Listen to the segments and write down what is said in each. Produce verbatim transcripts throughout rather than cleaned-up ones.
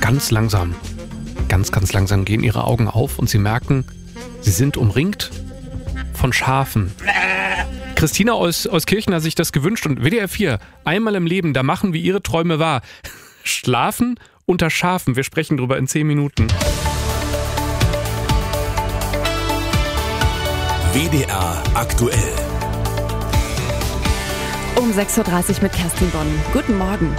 ganz langsam, ganz, ganz langsam gehen ihre Augen auf und sie merken, sie sind umringt von Schafen. Christina aus, aus Kirchen hat sich das gewünscht und W D R vier, einmal im Leben, da machen wir ihre Träume wahr. Schlafen unter Schafen, wir sprechen drüber in zehn Minuten. W D R aktuell. Um sechs Uhr dreißig mit Kerstin Bonn. Guten Morgen.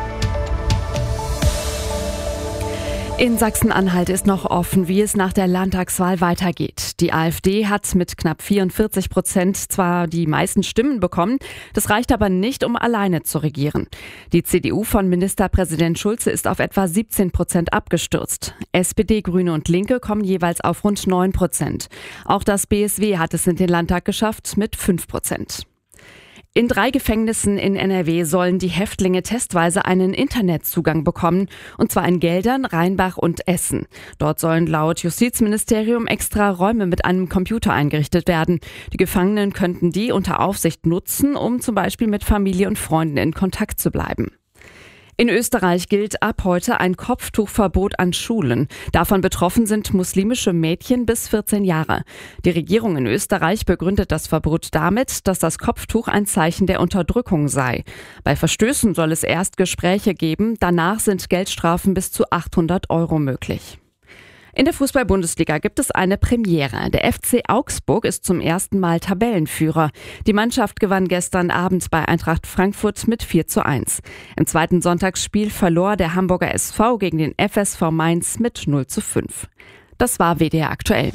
In Sachsen-Anhalt ist noch offen, wie es nach der Landtagswahl weitergeht. Die AfD hat mit knapp vierundvierzig Prozent zwar die meisten Stimmen bekommen, das reicht aber nicht, um alleine zu regieren. Die C D U von Ministerpräsident Schulze ist auf etwa siebzehn Prozent abgestürzt. S P D, Grüne und Linke kommen jeweils auf rund neun Prozent. Auch das B S W hat es in den Landtag geschafft mit fünf Prozent. In drei Gefängnissen in N R W sollen die Häftlinge testweise einen Internetzugang bekommen, und zwar in Geldern, Rheinbach und Essen. Dort sollen laut Justizministerium extra Räume mit einem Computer eingerichtet werden. Die Gefangenen könnten die unter Aufsicht nutzen, um zum Beispiel mit Familie und Freunden in Kontakt zu bleiben. In Österreich gilt ab heute ein Kopftuchverbot an Schulen. Davon betroffen sind muslimische Mädchen bis vierzehn Jahre. Die Regierung in Österreich begründet das Verbot damit, dass das Kopftuch ein Zeichen der Unterdrückung sei. Bei Verstößen soll es erst Gespräche geben, danach sind Geldstrafen bis zu achthundert Euro möglich. In der Fußball-Bundesliga gibt es eine Premiere. Der F C Augsburg ist zum ersten Mal Tabellenführer. Die Mannschaft gewann gestern Abend bei Eintracht Frankfurt mit vier zu eins. Im zweiten Sonntagsspiel verlor der Hamburger S V gegen den F S V Mainz mit null zu fünf. Das war W D R aktuell.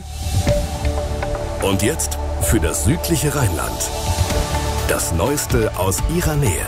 Und jetzt für das südliche Rheinland. Das Neueste aus ihrer Nähe.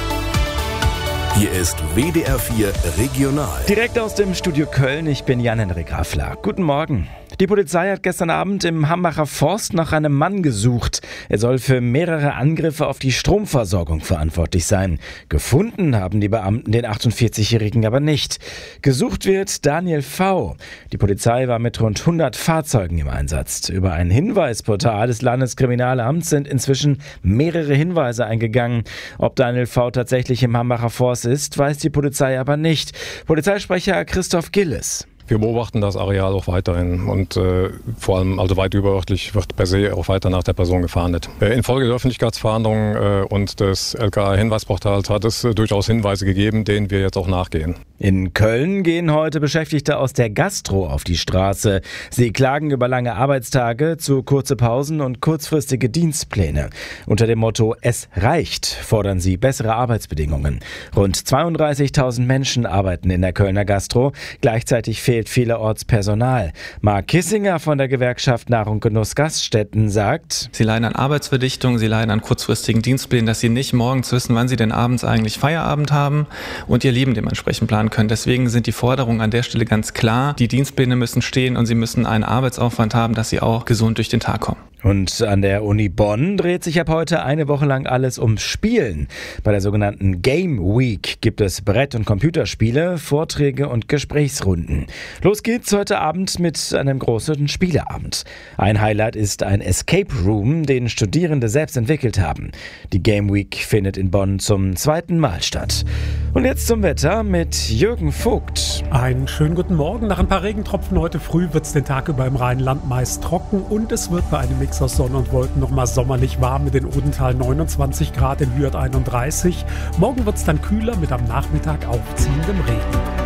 Hier ist W D R vier Regional. Direkt aus dem Studio Köln, ich bin Jan-Henrik Raffler. Guten Morgen. Die Polizei hat gestern Abend im Hambacher Forst nach einem Mann gesucht. Er soll für mehrere Angriffe auf die Stromversorgung verantwortlich sein. Gefunden haben die Beamten den achtundvierzigjährigen aber nicht. Gesucht wird Daniel V. Die Polizei war mit rund hundert Fahrzeugen im Einsatz. Über ein Hinweisportal des Landeskriminalamts sind inzwischen mehrere Hinweise eingegangen. Ob Daniel V. tatsächlich im Hambacher Forst ist, weiß die Polizei aber nicht. Polizeisprecher Christoph Gilles. Wir beobachten das Areal auch weiterhin und äh, vor allem also weit überörtlich wird per se auch weiter nach der Person gefahndet. Äh, infolge der Öffentlichkeitsfahndung äh, und des L K A-Hinweisportals hat es äh, durchaus Hinweise gegeben, denen wir jetzt auch nachgehen. In Köln gehen heute Beschäftigte aus der Gastro auf die Straße. Sie klagen über lange Arbeitstage, zu kurze Pausen und kurzfristige Dienstpläne. Unter dem Motto "Es reicht" fordern sie bessere Arbeitsbedingungen. Rund zweiunddreißigtausend Menschen arbeiten in der Kölner Gastro. Gleichzeitig fehlt vielerorts Personal. Marc Kissinger von der Gewerkschaft Nahrung Genuss Gaststätten sagt: Sie leiden an Arbeitsverdichtung, sie leiden an kurzfristigen Dienstplänen, dass sie nicht morgens wissen, wann sie denn abends eigentlich Feierabend haben und ihr Leben dementsprechend planen können. Deswegen sind die Forderungen an der Stelle ganz klar. Die Dienstpläne müssen stehen und sie müssen einen Arbeitsaufwand haben, dass sie auch gesund durch den Tag kommen. Und an der Uni Bonn dreht sich ab heute eine Woche lang alles ums Spielen. Bei der sogenannten Game Week gibt es Brett- und Computerspiele, Vorträge und Gesprächsrunden. Los geht's heute Abend mit einem großen Spieleabend. Ein Highlight ist ein Escape Room, den Studierende selbst entwickelt haben. Die Game Week findet in Bonn zum zweiten Mal statt. Und jetzt zum Wetter mit Jürgen Vogt. Einen schönen guten Morgen. Nach ein paar Regentropfen heute früh wird es den Tag über im Rheinland meist trocken und es wird bei einem Mix aus Sonne und Wolken nochmal sommerlich warm mit in Odenthal neunundzwanzig Grad, in Hürth einunddreißig. Morgen wird es dann kühler mit am Nachmittag aufziehendem Regen.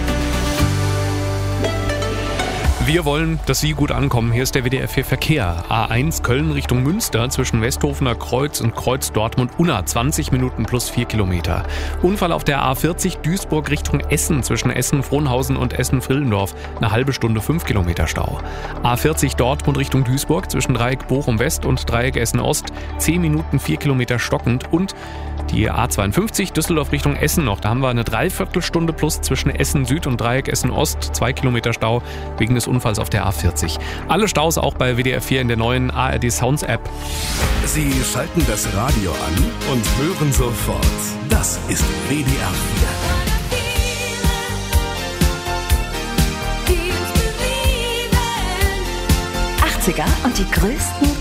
Wir wollen, dass Sie gut ankommen. Hier ist der W D R vier Verkehr. A eins Köln Richtung Münster zwischen Westhofener Kreuz und Kreuz Dortmund-Unna. zwanzig Minuten plus vier Kilometer. Unfall auf der A vierzig Duisburg Richtung Essen zwischen Essen-Frohnhausen und Essen-Frillendorf. Eine halbe Stunde fünf Kilometer Stau. A vierzig Dortmund Richtung Duisburg zwischen Dreieck Bochum-West und Dreieck Essen-Ost. zehn Minuten vier Kilometer stockend. Und die A zweiundfünfzig Düsseldorf Richtung Essen noch. Da haben wir eine Dreiviertelstunde plus zwischen Essen Süd und Dreieck Essen Ost. Zwei Kilometer Stau wegen des Unfalls auf der A vierzig. Alle Staus auch bei W D R vier in der neuen A R D Sounds App. Sie schalten das Radio an und hören sofort. Das ist W D R vier. achtziger und die größten